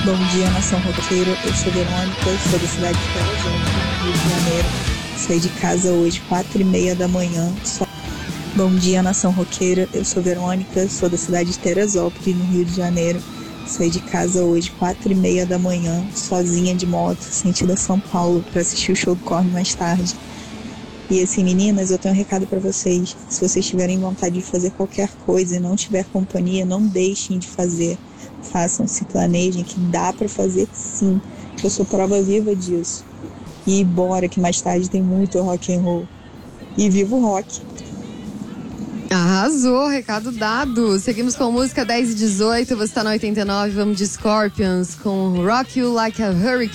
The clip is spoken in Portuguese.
Bom dia, nação roqueira. Eu sou Verônica, sou da cidade de Teresópolis, Rio de Janeiro. Saí de casa hoje, 4h30 da manhã. Bom dia, nação roqueira. Eu sou Verônica, sou da cidade de Teresópolis, no Rio de Janeiro. Saí de casa hoje, 4h30 da manhã, sozinha de moto, sentido a São Paulo, para assistir o show do Korn mais tarde. E assim, meninas, eu tenho um recado para vocês. Se vocês tiverem vontade de fazer qualquer coisa e não tiver companhia, não deixem de fazer. Façam, se planejem, que dá para fazer sim. Eu sou prova viva disso. E bora, que mais tarde tem muito rock and roll. E viva o rock! Arrasou, recado dado. Seguimos com música 10 e 18. Você tá na 89, vamos de Scorpions com Rock You Like a Hurricane.